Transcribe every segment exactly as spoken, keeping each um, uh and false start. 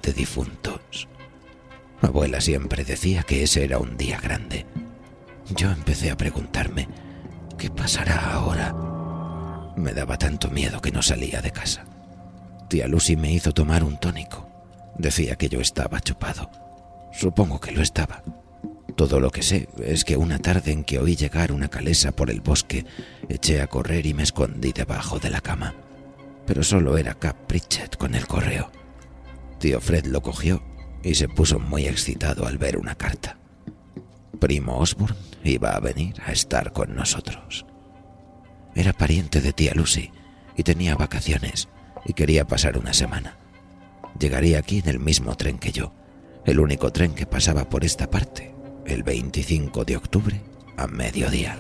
de difuntos. Abuela siempre decía que ese era un día grande. Yo empecé a preguntarme, ¿qué pasará ahora? Me daba tanto miedo que no salía de casa. Tía Lucy me hizo tomar un tónico. Decía que yo estaba chupado. Supongo que lo estaba. Todo lo que sé es que una tarde en que oí llegar una calesa por el bosque, eché a correr y me escondí debajo de la cama. Pero solo era Cap Pritchett con el correo. Tío Fred lo cogió y se puso muy excitado al ver una carta. Primo Osborne iba a venir a estar con nosotros. Era pariente de tía Lucy y tenía vacaciones y quería pasar una semana. Llegaría aquí en el mismo tren que yo, el único tren que pasaba por esta parte, el veinticinco de octubre a mediodía.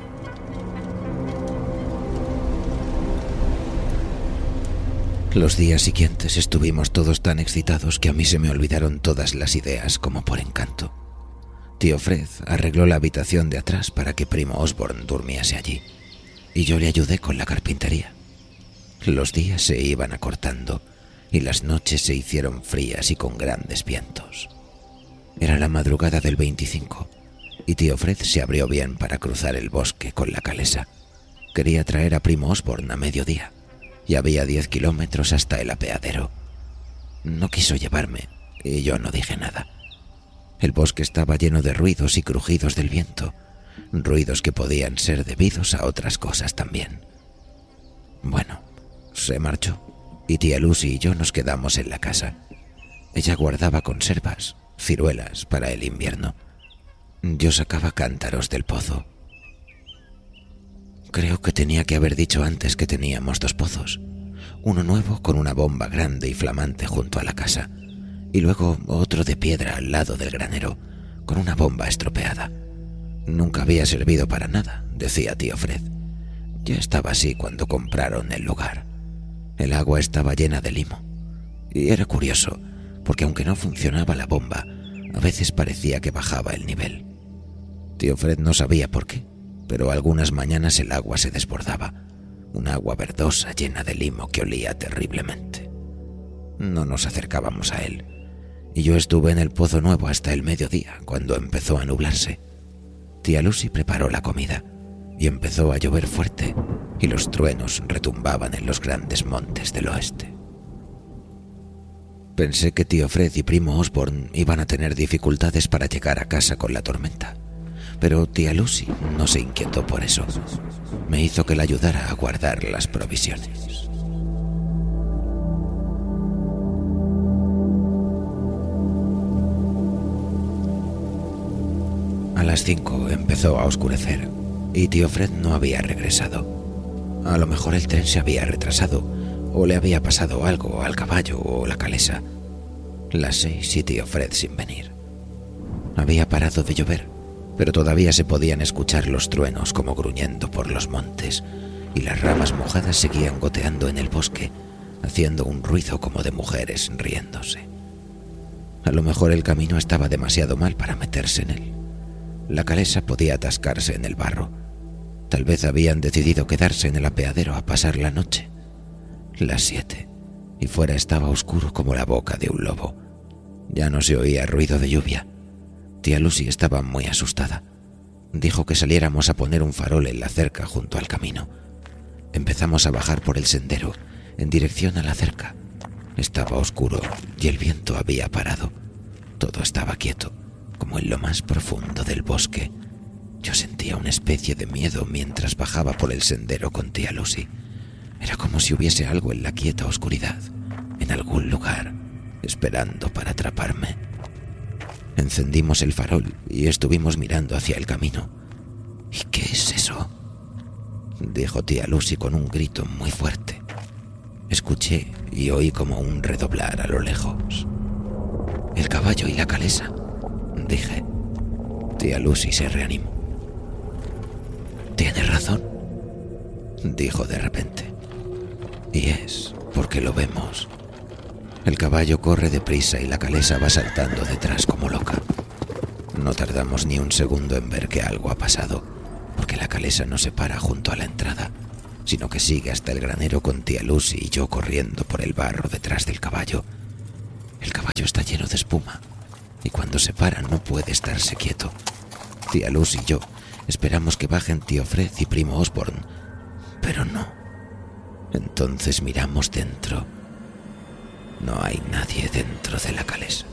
Los días siguientes estuvimos todos tan excitados que a mí se me olvidaron todas las ideas como por encanto. Tío Fred arregló la habitación de atrás para que primo Osborne durmiese allí, y yo le ayudé con la carpintería. Los días se iban acortando y las noches se hicieron frías y con grandes vientos. Era la madrugada del veinticinco y tío Fred se abrió bien para cruzar el bosque con la calesa. Quería traer a primo Osborne a mediodía y había diez kilómetros hasta el apeadero. No quiso llevarme y yo no dije nada. El bosque estaba lleno de ruidos y crujidos del viento, ruidos que podían ser debidos a otras cosas también. Bueno, se marchó y tía Lucy y yo nos quedamos en la casa. Ella guardaba conservas, ciruelas para el invierno. Yo sacaba cántaros del pozo. Creo que tenía que haber dicho antes que teníamos dos pozos. Uno nuevo con una bomba grande y flamante junto a la casa, y luego otro de piedra al lado del granero, con una bomba estropeada. Nunca había servido para nada, decía tío Fred. Ya estaba así cuando compraron el lugar. El agua estaba llena de limo. Y era curioso, porque aunque no funcionaba la bomba, a veces parecía que bajaba el nivel. Tío Fred no sabía por qué, pero algunas mañanas el agua se desbordaba, un agua verdosa llena de limo que olía terriblemente. No nos acercábamos a él, y yo estuve en el pozo nuevo hasta el mediodía, cuando empezó a nublarse. Tía Lucy preparó la comida, y empezó a llover fuerte, y los truenos retumbaban en los grandes montes del oeste. Pensé que tío Fred y primo Osborne iban a tener dificultades para llegar a casa con la tormenta, pero tía Lucy no se inquietó por eso. Me hizo que la ayudara a guardar las provisiones. A las cinco empezó a oscurecer y tío Fred no había regresado. A lo mejor el tren se había retrasado o le había pasado algo al caballo o la calesa. Las seis y tío Fred sin venir. Había parado de llover, pero todavía se podían escuchar los truenos como gruñendo por los montes, y las ramas mojadas seguían goteando en el bosque, haciendo un ruido como de mujeres riéndose. A lo mejor el camino estaba demasiado mal para meterse en él. La calesa podía atascarse en el barro. Tal vez habían decidido quedarse en el apeadero a pasar la noche. Las siete, y fuera estaba oscuro como la boca de un lobo. Ya no se oía ruido de lluvia. Tía Lucy estaba muy asustada. Dijo que saliéramos a poner un farol en la cerca junto al camino. Empezamos a bajar por el sendero, en dirección a la cerca. Estaba oscuro y el viento había parado. Todo estaba quieto, como en lo más profundo del bosque. Yo sentía una especie de miedo mientras bajaba por el sendero con tía Lucy. Era como si hubiese algo en la quieta oscuridad, en algún lugar, esperando para atraparme. Encendimos el farol y estuvimos mirando hacia el camino. ¿Y qué es eso?, dijo tía Lucy con un grito muy fuerte. Escuché y oí como un redoblar a lo lejos. «El caballo y la calesa», dije. Tía Lucy se reanimó. «Tienes razón», dijo de repente. «Y es porque lo vemos. El caballo corre deprisa y la calesa va saltando detrás como loca. No tardamos ni un segundo en ver que algo ha pasado, porque la calesa no se para junto a la entrada, sino que sigue hasta el granero con tía Lucy y yo corriendo por el barro detrás del caballo. El caballo está lleno de espuma y cuando se para no puede estarse quieto. Tía Luz y yo esperamos que bajen tío Fred y primo Osborne, pero no. Entonces miramos dentro. No hay nadie dentro de la calesa.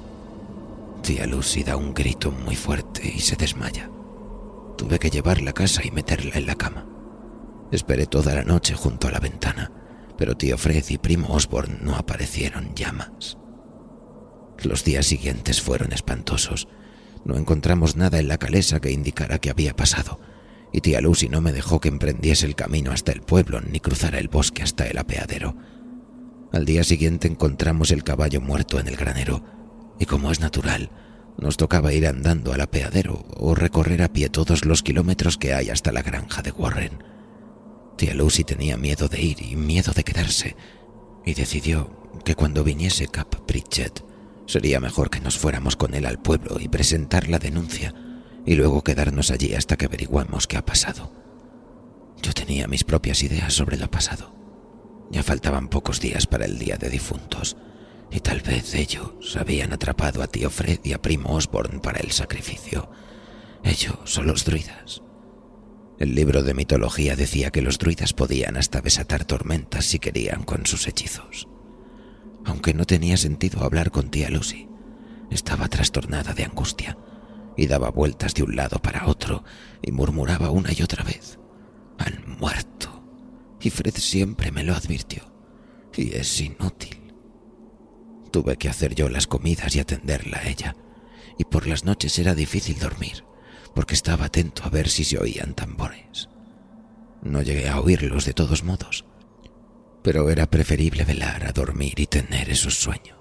Tía Lucy da un grito muy fuerte y se desmaya. Tuve que llevarla a casa y meterla en la cama. Esperé toda la noche junto a la ventana, pero tío Fred y primo Osborne no aparecieron ya más. Los días siguientes fueron espantosos. No encontramos nada en la calesa que indicara que había pasado, y tía Lucy no me dejó que emprendiese el camino hasta el pueblo ni cruzara el bosque hasta el apeadero. Al día siguiente encontramos el caballo muerto en el granero, y como es natural, nos tocaba ir andando al apeadero o recorrer a pie todos los kilómetros que hay hasta la granja de Warren. Tía Lucy tenía miedo de ir y miedo de quedarse, y decidió que cuando viniese Cap Pritchett sería mejor que nos fuéramos con él al pueblo y presentar la denuncia, y luego quedarnos allí hasta que averiguamos qué ha pasado. Yo tenía mis propias ideas sobre lo pasado. Ya faltaban pocos días para el día de difuntos, y tal vez ellos habían atrapado a tío Fred y a primo Osborne para el sacrificio. Ellos o los druidas. El libro de mitología decía que los druidas podían hasta desatar tormentas si querían con sus hechizos. Aunque no tenía sentido hablar con tía Lucy, estaba trastornada de angustia y daba vueltas de un lado para otro y murmuraba una y otra vez: «Han muerto, y Fred siempre me lo advirtió, y es inútil». Tuve que hacer yo las comidas y atenderla a ella, y por las noches era difícil dormir, porque estaba atento a ver si se oían tambores. No llegué a oírlos de todos modos, pero era preferible velar a dormir y tener esos sueños.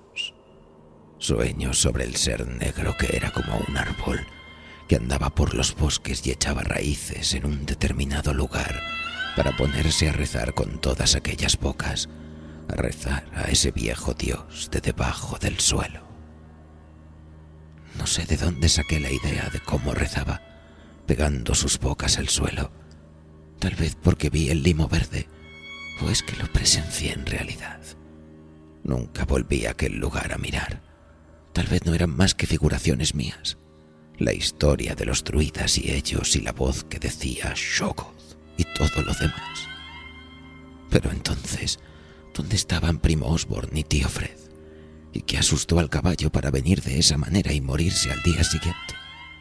Sueños sobre el ser negro que era como un árbol, que andaba por los bosques y echaba raíces en un determinado lugar para ponerse a rezar con todas aquellas bocas, a rezar a ese viejo dios de debajo del suelo. No sé de dónde saqué la idea de cómo rezaba, pegando sus bocas al suelo. Tal vez porque vi el limo verde, o es que lo presencié en realidad. Nunca volví a aquel lugar a mirar. Tal vez no eran más que figuraciones mías. La historia de los druidas y ellos y la voz que decía Shoggoth y todo lo demás. Pero entonces, ¿dónde estaban primo Osborne y tío Fred? ¿Y qué asustó al caballo para venir de esa manera y morirse al día siguiente?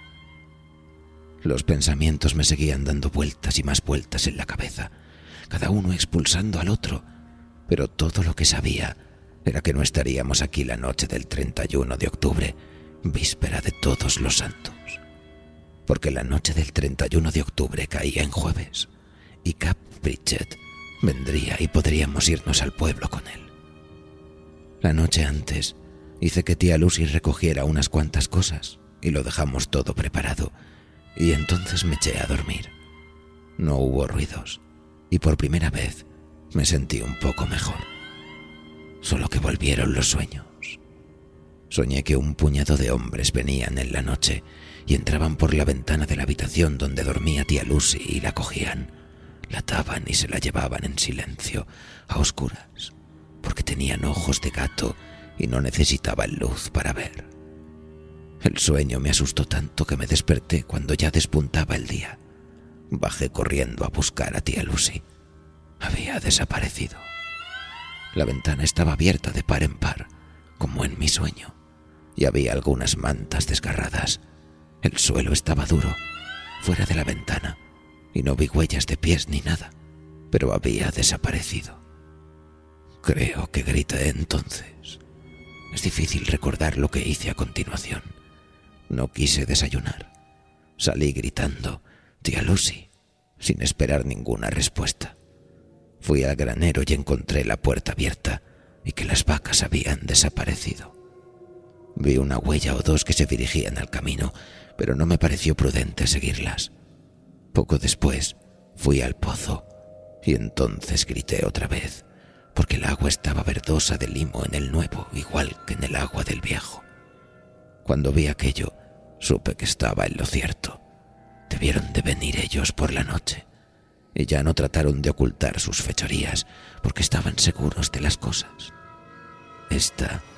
Los pensamientos me seguían dando vueltas y más vueltas en la cabeza, cada uno expulsando al otro, pero todo lo que sabía era que no estaríamos aquí la noche del treinta y uno de octubre, víspera de Todos los Santos, porque la noche del treinta y uno de octubre caía en jueves, y Cap Pritchett vendría y podríamos irnos al pueblo con él. La noche antes hice que tía Lucy recogiera unas cuantas cosas y lo dejamos todo preparado, y entonces me eché a dormir. No hubo ruidos, y por primera vez me sentí un poco mejor. Solo que volvieron los sueños. Soñé que un puñado de hombres venían en la noche y entraban por la ventana de la habitación donde dormía tía Lucy y la cogían, la ataban y se la llevaban en silencio, a oscuras, porque tenían ojos de gato y no necesitaban luz para ver. El sueño me asustó tanto que me desperté cuando ya despuntaba el día. Bajé corriendo a buscar a tía Lucy. Había desaparecido. La ventana estaba abierta de par en par, como en mi sueño, y había algunas mantas desgarradas. El suelo estaba duro, fuera de la ventana, y no vi huellas de pies ni nada, pero había desaparecido. Creo que grité entonces. Es difícil recordar lo que hice a continuación. No quise desayunar. Salí gritando «Tía Lucy», sin esperar ninguna respuesta. Fui al granero y encontré la puerta abierta y que las vacas habían desaparecido. Vi una huella o dos que se dirigían al camino, pero no me pareció prudente seguirlas. Poco después fui al pozo y entonces grité otra vez, porque el agua estaba verdosa de limo en el nuevo, igual que en el agua del viejo. Cuando vi aquello, supe que estaba en lo cierto. Debieron de venir ellos por la noche, y ya no trataron de ocultar sus fechorías, porque estaban seguros de las cosas. Esta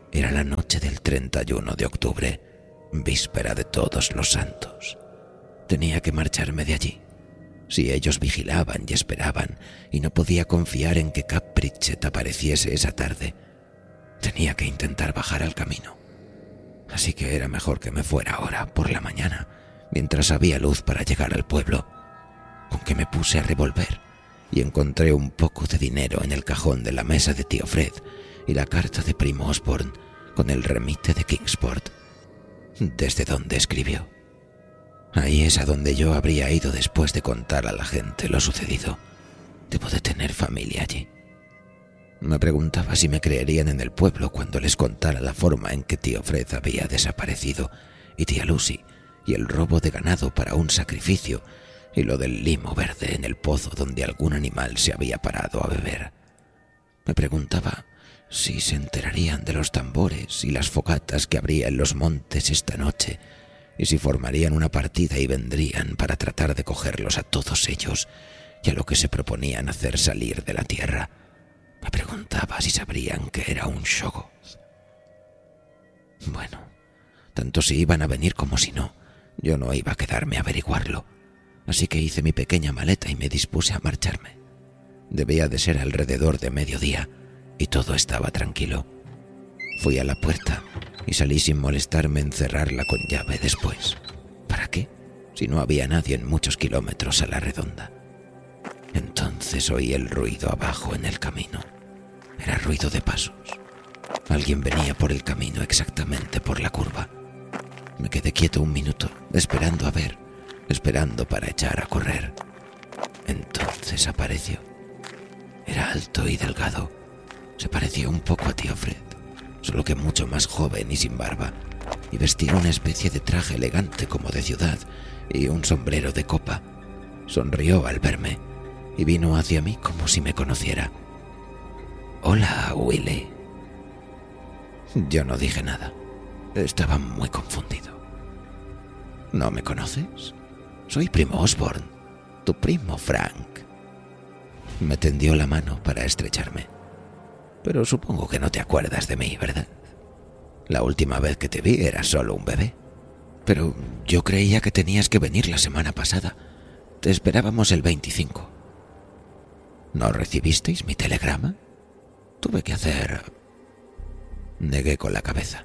Era la noche del treinta y uno de octubre, víspera de Todos los Santos. Tenía que marcharme de allí. Si ellos vigilaban y esperaban, y no podía confiar en que Cap Pritchett apareciese esa tarde, tenía que intentar bajar al camino. Así que era mejor que me fuera ahora, por la mañana, mientras había luz para llegar al pueblo. Con que me puse a revolver y encontré un poco de dinero en el cajón de la mesa de tío Fred y la carta de primo Osborne con el remite de Kingsport, desde donde escribió. Ahí es a donde yo habría ido después de contar a la gente lo sucedido. Debo de tener familia allí. Me preguntaba si me creerían en el pueblo cuando les contara la forma en que tío Fred había desaparecido y tía Lucy y el robo de ganado para un sacrificio y lo del limo verde en el pozo donde algún animal se había parado a beber. Me preguntaba si se enterarían de los tambores y las fogatas que habría en los montes esta noche y si formarían una partida y vendrían para tratar de cogerlos a todos ellos y a lo que se proponían hacer salir de la tierra. Me preguntaba si sabrían que era un Shoggoth. Bueno, tanto si iban a venir como si no, yo no iba a quedarme a averiguarlo. Así que hice mi pequeña maleta y me dispuse a marcharme. Debía de ser alrededor de mediodía y todo estaba tranquilo. Fui a la puerta y salí sin molestarme en cerrarla con llave después. ¿Para qué? Si no había nadie en muchos kilómetros a la redonda. Entonces oí el ruido abajo en el camino. Era ruido de pasos. Alguien venía por el camino exactamente por la curva. Me quedé quieto un minuto, esperando a ver, esperando para echar a correr. Entonces apareció. Era alto y delgado. Se parecía un poco a tío Fred, solo que mucho más joven y sin barba, y vestía una especie de traje elegante como de ciudad y un sombrero de copa. Sonrió al verme y vino hacia mí como si me conociera. «Hola, Willy». Yo no dije nada. Estaba muy confundido. «¿No me conoces? Soy primo Osborne, tu primo Frank». Me tendió la mano para estrecharme. «Pero supongo que no te acuerdas de mí, ¿verdad? La última vez que te vi eras solo un bebé. Pero yo creía que tenías que venir la semana pasada. Te esperábamos el veinticinco. ¿No recibisteis mi telegrama? Tuve que hacer...». Negué con la cabeza.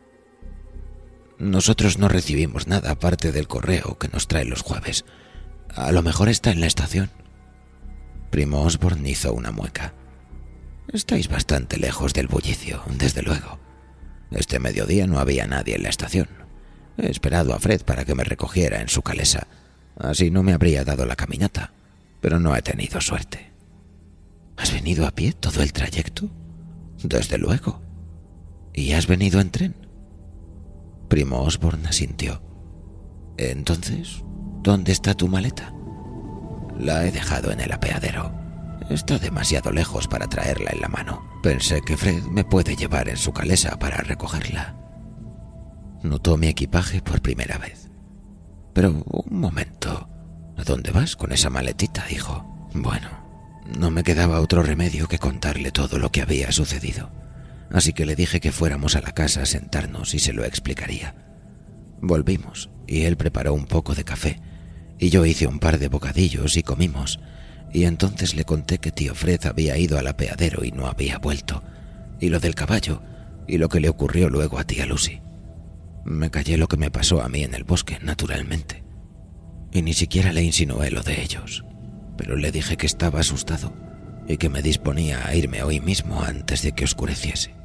«Nosotros no recibimos nada aparte del correo que nos trae los jueves. A lo mejor está en la estación». Primo Osborne hizo una mueca. «Estáis bastante lejos del bullicio, desde luego. Este mediodía no había nadie en la estación. He esperado a Fred para que me recogiera en su calesa. Así no me habría dado la caminata, pero no he tenido suerte». «¿Has venido a pie todo el trayecto?» «Desde luego». «¿Y has venido en tren?» Primo Osborne asintió. «Entonces, ¿dónde está tu maleta?» «La he dejado en el apeadero. Está demasiado lejos para traerla en la mano. Pensé que Fred me puede llevar en su calesa para recogerla». Notó mi equipaje por primera vez. «Pero un momento. ¿A dónde vas con esa maletita, hijo?» Bueno, no me quedaba otro remedio que contarle todo lo que había sucedido. Así que le dije que fuéramos a la casa a sentarnos y se lo explicaría. Volvimos y él preparó un poco de café y yo hice un par de bocadillos y comimos, y entonces le conté que tío Fred había ido al apeadero y no había vuelto, y lo del caballo y lo que le ocurrió luego a tía Lucy. Me callé lo que me pasó a mí en el bosque, naturalmente, y ni siquiera le insinué lo de ellos, pero le dije que estaba asustado y que me disponía a irme hoy mismo antes de que oscureciese.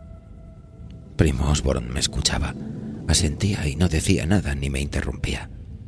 Primo Osborne me escuchaba, asentía y no decía nada ni me interrumpía.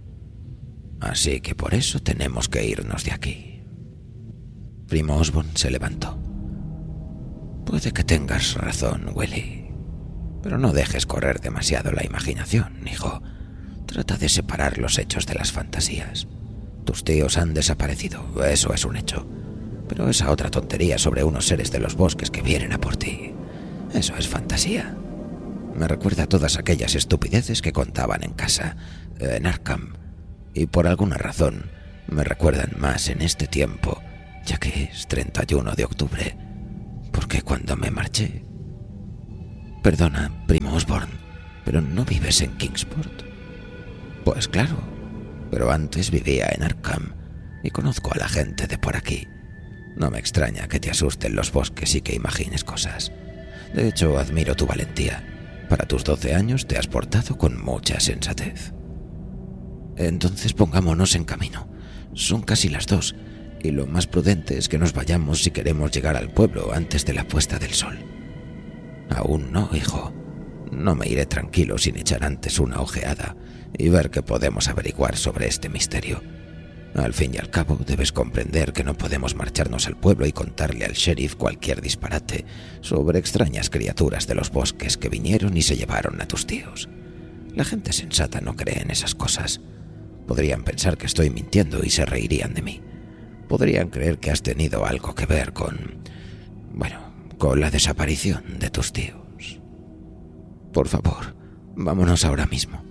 «Así que por eso tenemos que irnos de aquí». Primo Osborne se levantó. «Puede que tengas razón, Willy, pero no dejes correr demasiado la imaginación, hijo. Trata de separar los hechos de las fantasías. Tus tíos han desaparecido, eso es un hecho. Pero esa otra tontería sobre unos seres de los bosques que vienen a por ti, eso es fantasía. Me recuerda a todas aquellas estupideces que contaban en casa, en Arkham, y por alguna razón me recuerdan más en este tiempo, ya que es treinta y uno de octubre, porque cuando me marché Perdona, primo Osborn, pero ¿no vives en Kingsport? Pues claro, pero antes vivía en Arkham y conozco a la gente de por aquí. No me extraña que te asusten los bosques y que imagines cosas. De hecho, admiro tu valentía. Para tus doce años te has portado con mucha sensatez. Entonces pongámonos en camino. Son casi las dos, y lo más prudente es que nos vayamos si queremos llegar al pueblo antes de la puesta del sol. Aún no, hijo. No me iré tranquilo sin echar antes una ojeada y ver qué podemos averiguar sobre este misterio. Al fin y al cabo, debes comprender que no podemos marcharnos al pueblo y contarle al sheriff cualquier disparate sobre extrañas criaturas de los bosques que vinieron y se llevaron a tus tíos. La gente sensata no cree en esas cosas. Podrían pensar que estoy mintiendo y se reirían de mí. Podrían creer que has tenido algo que ver con... bueno, con la desaparición de tus tíos. Por favor, vámonos ahora mismo.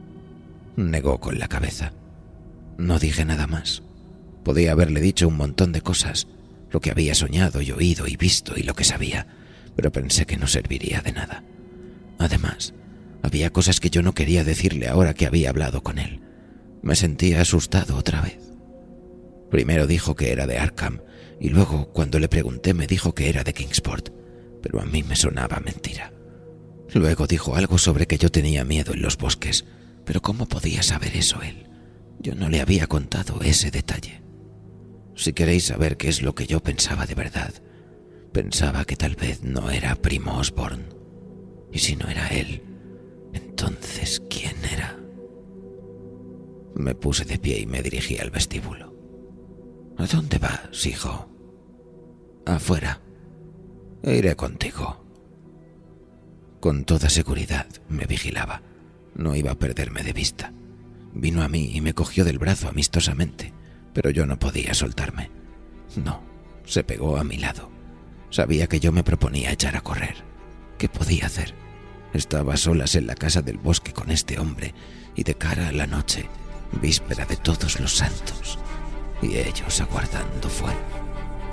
Negó con la cabeza. No dije nada más. Podía haberle dicho un montón de cosas, lo que había soñado y oído y visto y lo que sabía, pero pensé que no serviría de nada. Además, había cosas que yo no quería decirle ahora que había hablado con él. Me sentía asustado otra vez. Primero dijo que era de Arkham, y luego, cuando le pregunté, me dijo que era de Kingsport, pero a mí me sonaba mentira. Luego dijo algo sobre que yo tenía miedo en los bosques, pero ¿cómo podía saber eso él? Yo no le había contado ese detalle. Si queréis saber qué es lo que yo pensaba de verdad, pensaba que tal vez no era primo Osborn. Y si no era él, entonces ¿quién era? Me puse de pie y me dirigí al vestíbulo. ¿A dónde vas, hijo? Afuera. Iré contigo. Con toda seguridad me vigilaba. No iba a perderme de vista. Vino a mí y me cogió del brazo amistosamente, pero yo no podía soltarme. No, se pegó a mi lado. Sabía que yo me proponía echar a correr. ¿Qué podía hacer? Estaba a solas en la casa del bosque con este hombre y de cara a la noche, víspera de Todos los Santos, y ellos aguardando fuera.